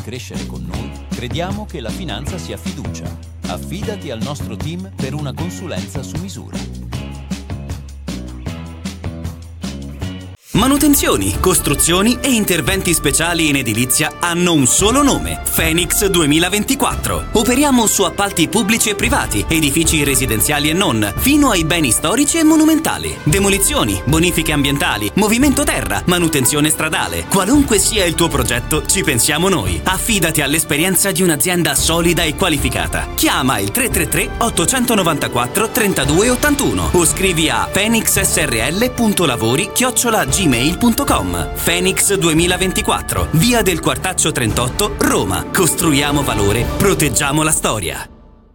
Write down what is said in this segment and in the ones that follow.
crescere con noi, crediamo che la finanza sia fiducia. Affidati al nostro team per una consulenza su misura. Manutenzioni, costruzioni e interventi speciali in edilizia hanno un solo nome: Phoenix 2024. Operiamo su appalti pubblici e privati, edifici residenziali e non, fino ai beni storici e monumentali. Demolizioni, bonifiche ambientali, movimento terra, manutenzione stradale. Qualunque sia il tuo progetto, ci pensiamo noi. Affidati all'esperienza di un'azienda solida e qualificata. Chiama il 333 894 3281 o scrivi a phoenixsrl.lavori@gmail.com. Phoenix 2024, via del Quartaccio 38, Roma. Costruiamo valore, proteggiamo la storia.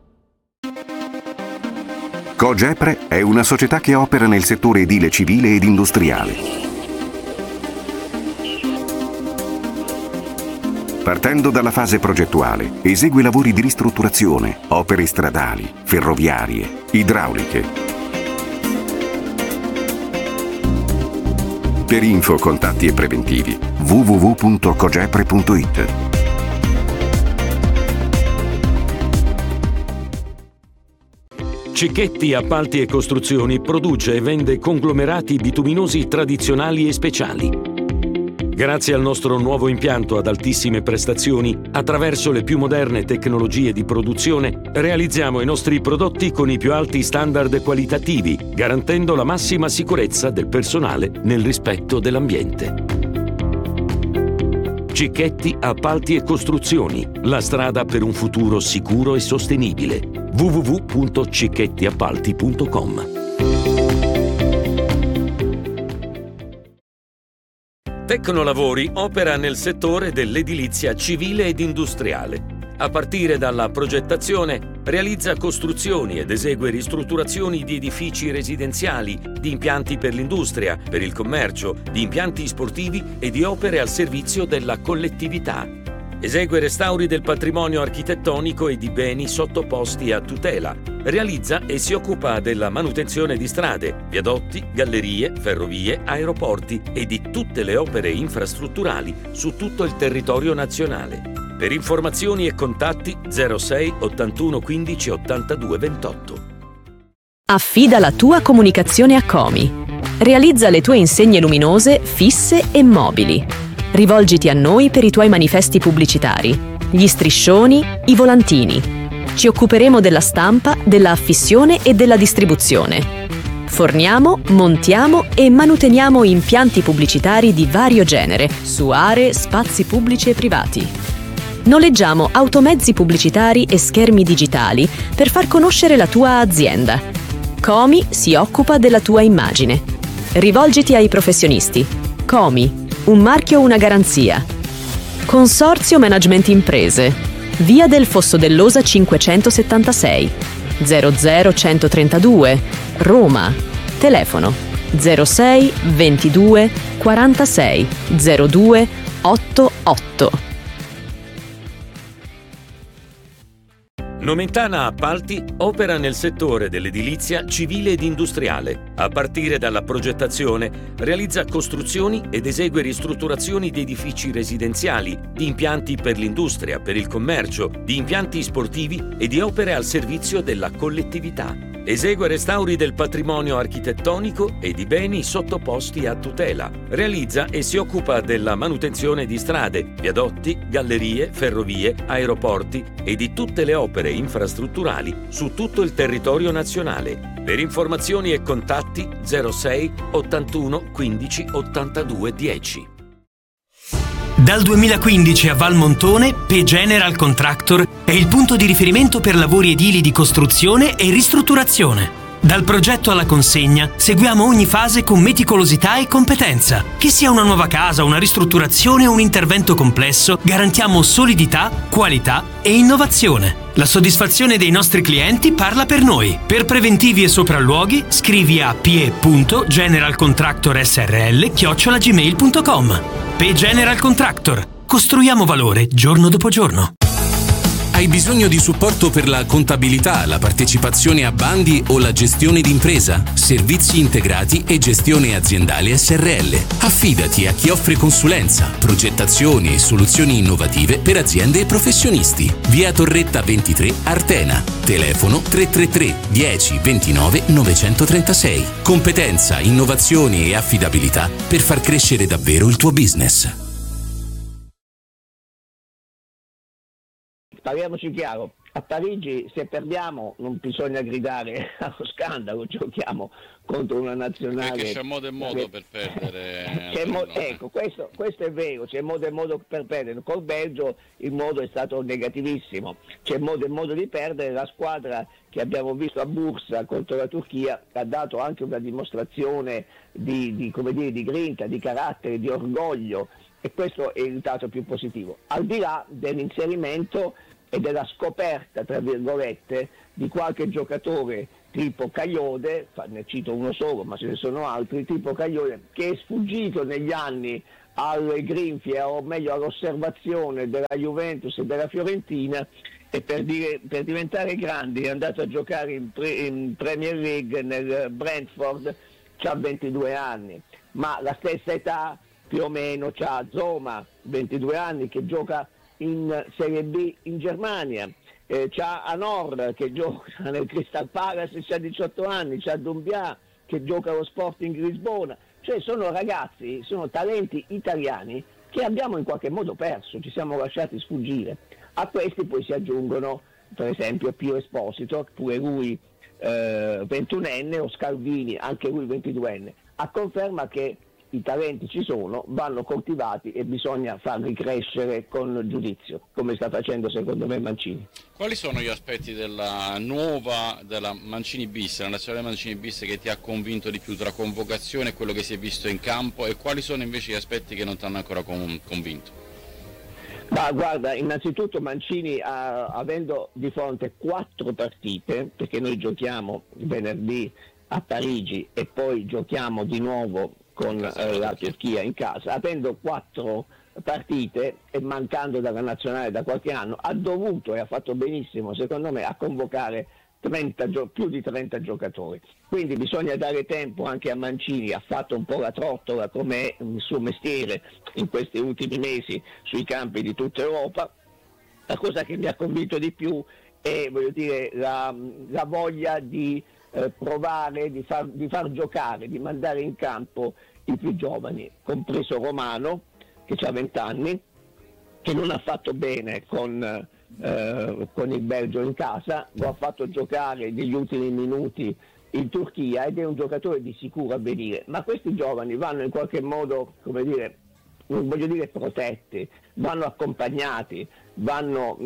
Cogepre è una società che opera nel settore edile civile ed industriale. Partendo dalla fase progettuale, esegue lavori di ristrutturazione, opere stradali, ferroviarie, idrauliche. Per info, contatti e preventivi www.cogepre.it. Cicchetti Appalti e Costruzioni produce e vende conglomerati bituminosi tradizionali e speciali. Grazie al nostro nuovo impianto ad altissime prestazioni, attraverso le più moderne tecnologie di produzione, realizziamo i nostri prodotti con i più alti standard qualitativi, garantendo la massima sicurezza del personale nel rispetto dell'ambiente. Cicchetti Appalti e Costruzioni, la strada per un futuro sicuro e sostenibile. www.cicchettiappalti.com. Tecnolavori opera nel settore dell'edilizia civile ed industriale. A partire dalla progettazione, realizza costruzioni ed esegue ristrutturazioni di edifici residenziali, di impianti per l'industria, per il commercio, di impianti sportivi e di opere al servizio della collettività. Esegue restauri del patrimonio architettonico e di beni sottoposti a tutela. Realizza e si occupa della manutenzione di strade, viadotti, gallerie, ferrovie, aeroporti e di tutte le opere infrastrutturali su tutto il territorio nazionale. Per informazioni e contatti 06 81 15 82 28. Affida la tua comunicazione a Comi. Realizza le tue insegne luminose, fisse e mobili. Rivolgiti a noi per i tuoi manifesti pubblicitari, gli striscioni, i volantini. Ci occuperemo della stampa, della affissione e della distribuzione. Forniamo, montiamo e manuteniamo impianti pubblicitari di vario genere su aree, spazi pubblici e privati. Noleggiamo automezzi pubblicitari e schermi digitali per far conoscere la tua azienda. Comi si occupa della tua immagine. Rivolgiti ai professionisti. Comi, un marchio, una garanzia. Consorzio Management Imprese. Via del Fosso dell'Osa 576 00132 Roma. Telefono 06 22 46 02 88. Nomentana Appalti opera nel settore dell'edilizia civile ed industriale. A partire dalla progettazione, realizza costruzioni ed esegue ristrutturazioni di edifici residenziali, di impianti per l'industria, per il commercio, di impianti sportivi e di opere al servizio della collettività. Esegue restauri del patrimonio architettonico e di beni sottoposti a tutela. Realizza e si occupa della manutenzione di strade, viadotti, gallerie, ferrovie, aeroporti e di tutte le opere infrastrutturali su tutto il territorio nazionale. Per informazioni e contatti 06 81 15 82 10. Dal 2015 a Valmontone, P General Contractor è il punto di riferimento per lavori edili di costruzione e ristrutturazione. Dal progetto alla consegna seguiamo ogni fase con meticolosità e competenza. Che sia una nuova casa, una ristrutturazione o un intervento complesso, garantiamo solidità, qualità e innovazione. La soddisfazione dei nostri clienti parla per noi. Per preventivi e sopralluoghi scrivi a pie.generalcontractorsrl@gmail.com. P General Contractor. Costruiamo valore giorno dopo giorno. Hai bisogno di supporto per la contabilità, la partecipazione a bandi o la gestione d'impresa? Servizi integrati e gestione aziendale SRL. Affidati a chi offre consulenza, progettazioni e soluzioni innovative per aziende e professionisti. Via Torretta 23, Artena. Telefono 333 10 29 936. Competenza, innovazione e affidabilità per far crescere davvero il tuo business. Parliamoci chiaro, a Parigi se perdiamo non bisogna gridare allo scandalo, giochiamo contro una nazionale. Perché c'è modo e modo per perdere. Ecco, questo è vero, c'è modo e modo per perdere. Col Belgio il modo è stato negativissimo, c'è modo e modo di perdere. La squadra che abbiamo visto a Bursa contro la Turchia ha dato anche una dimostrazione di grinta, di carattere, di orgoglio, e questo è il risultato più positivo, al di là dell'inserimento e della scoperta, tra virgolette, di qualche giocatore tipo Cagliode, ne cito uno solo ma ce ne sono altri, tipo Cagliode, che è sfuggito negli anni alle grinfie, o meglio all'osservazione della Juventus e della Fiorentina, e per diventare grandi è andato a giocare in Premier League nel Brentford, c'ha 22 anni, ma la stessa età più o meno c'ha Zoma, 22 anni, che gioca in Serie B in Germania, c'ha Anor che gioca nel Crystal Palace, c'ha 18 anni, c'ha Doumbia che gioca allo Sporting Lisbona, cioè sono ragazzi, sono talenti italiani che abbiamo in qualche modo perso, ci siamo lasciati sfuggire. A questi poi si aggiungono per esempio Pio Esposito, pure lui 21enne, o Scalvini, anche lui 22enne, a conferma che i talenti ci sono, vanno coltivati e bisogna farli crescere con giudizio, come sta facendo secondo me Mancini. Quali sono gli aspetti della Mancini bis, la nazionale Mancini bis, che ti ha convinto di più tra convocazione e quello che si è visto in campo, e quali sono invece gli aspetti che non ti hanno ancora convinto? Ma guarda, innanzitutto Mancini, avendo di fronte 4 partite, perché noi giochiamo venerdì a Parigi e poi giochiamo di nuovo con la Turchia in casa, avendo 4 partite e mancando dalla nazionale da qualche anno, ha dovuto, e ha fatto benissimo secondo me, a convocare più di 30 giocatori. Quindi bisogna dare tempo anche a Mancini, ha fatto un po' la trottola come è il suo mestiere in questi ultimi mesi sui campi di tutta Europa. La cosa che mi ha convinto di più è, la voglia di provare, di far giocare, di mandare in campo i più giovani, compreso Romano che ha 20 anni, che non ha fatto bene con il Belgio in casa, lo ha fatto giocare negli ultimi minuti in Turchia ed è un giocatore di sicuro avvenire, ma questi giovani vanno in qualche modo, non voglio dire protetti, vanno accompagnati, vanno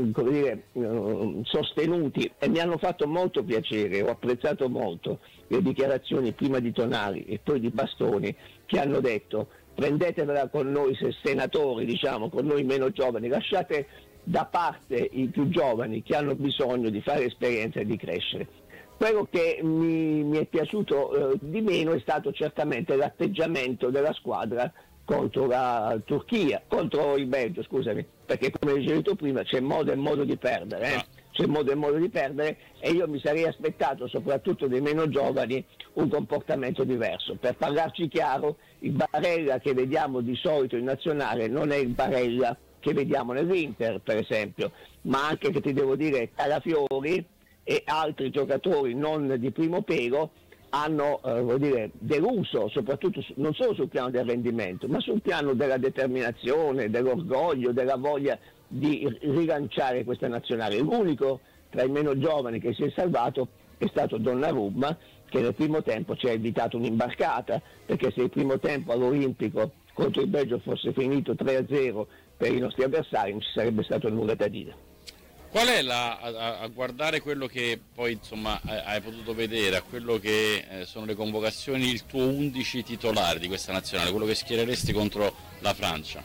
sostenuti, e mi hanno fatto molto piacere, ho apprezzato molto le dichiarazioni prima di Tonali e poi di Bastoni, che hanno detto: prendetevela con noi senatori, con noi meno giovani, lasciate da parte i più giovani che hanno bisogno di fare esperienza e di crescere. Quello che mi è piaciuto di meno è stato certamente l'atteggiamento della squadra contro la Turchia, contro il Belgio, scusami, perché come dicevi tu prima c'è modo e modo di perdere, c'è modo e modo di perdere, e io mi sarei aspettato soprattutto dei meno giovani un comportamento diverso. Per parlarci chiaro, il Barella che vediamo di solito in nazionale non è il Barella che vediamo nell'Inter per esempio, ma anche, che ti devo dire, Calafiori e altri giocatori non di primo pelo hanno deluso, soprattutto non solo sul piano del rendimento, ma sul piano della determinazione, dell'orgoglio, della voglia di rilanciare questa nazionale. L'unico tra i meno giovani che si è salvato è stato Donnarumma, che nel primo tempo ci ha evitato un'imbarcata, perché se il primo tempo all'Olimpico contro il Belgio fosse finito 3-0 per i nostri avversari non ci sarebbe stato nulla da dire. Qual è a guardare quello che poi hai potuto vedere, a quello che sono le convocazioni, il tuo 11 titolare di questa nazionale, quello che schiereresti contro la Francia?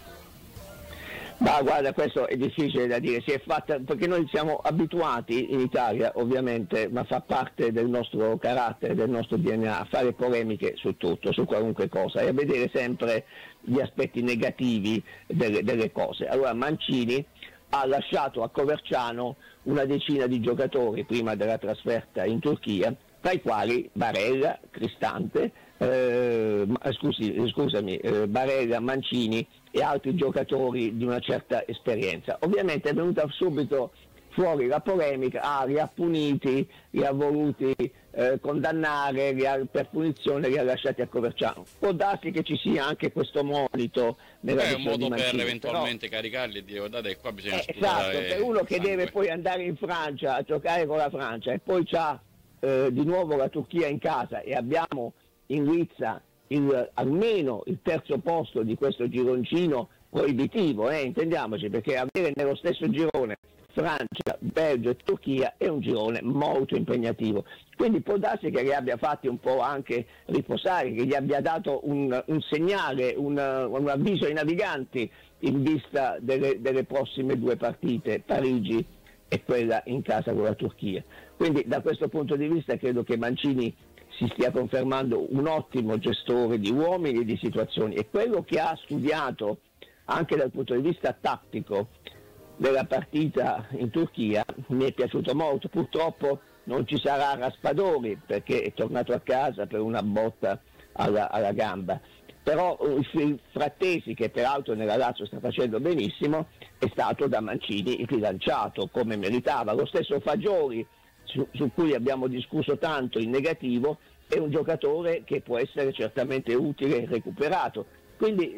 Ma guarda, questo è difficile da dire, si è fatta, perché noi siamo abituati in Italia ovviamente, ma fa parte del nostro carattere, del nostro DNA, a fare polemiche su tutto, su qualunque cosa, e a vedere sempre gli aspetti negativi delle cose. Allora Mancini ha lasciato a Coverciano una decina di giocatori prima della trasferta in Turchia, tra i quali Barella, Cristante, Barella, Mancini e altri giocatori di una certa esperienza. Ovviamente è venuta subito fuori la polemica, li ha puniti, li ha voluti condannare, per punizione li ha lasciati a Coverciano. Può darsi che ci sia anche questo monito nella è un modo Mancini, per eventualmente caricarli e dire guardate che qua bisogna esatto, per uno che deve poi andare in Francia a giocare con la Francia e poi c'ha di nuovo la Turchia in casa e abbiamo in Lizza almeno il terzo posto di questo gironcino proibitivo, intendiamoci, perché avere nello stesso girone Francia, Belgio e Turchia è un girone molto impegnativo, quindi può darsi che li abbia fatti un po' anche riposare, che gli abbia dato un segnale, un avviso ai naviganti in vista delle prossime due partite, Parigi e quella in casa con la Turchia. Quindi da questo punto di vista credo che Mancini si stia confermando un ottimo gestore di uomini e di situazioni, e quello che ha studiato anche dal punto di vista tattico della partita in Turchia mi è piaciuto molto. Purtroppo non ci sarà Raspadori perché è tornato a casa per una botta alla gamba, però il Frattesi, che peraltro nella Lazio sta facendo benissimo, è stato da Mancini rilanciato come meritava. Lo stesso Fagioli, su cui abbiamo discusso tanto in negativo, è un giocatore che può essere certamente utile e recuperato. Quindi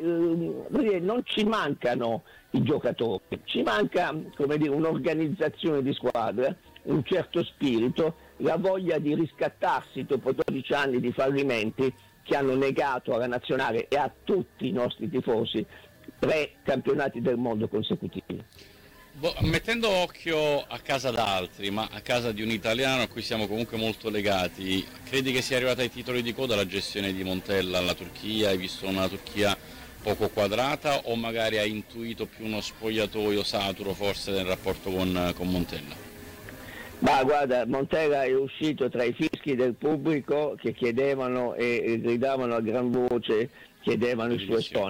non ci mancano i giocatori, ci manca, come dire, un'organizzazione di squadra, un certo spirito, la voglia di riscattarsi dopo 12 anni di fallimenti che hanno negato alla nazionale e a tutti i nostri tifosi 3 campionati del mondo consecutivi. Mettendo occhio a casa d'altri, ma a casa di un italiano a cui siamo comunque molto legati, credi che sia arrivata ai titoli di coda la gestione di Montella alla Turchia? Hai visto una Turchia poco quadrata o magari hai intuito più uno spogliatoio saturo forse nel rapporto con Montella? Ma guarda, Montella è uscito tra i fischi del pubblico che chiedevano e gridavano a gran voce, chiedevano il suo esponente.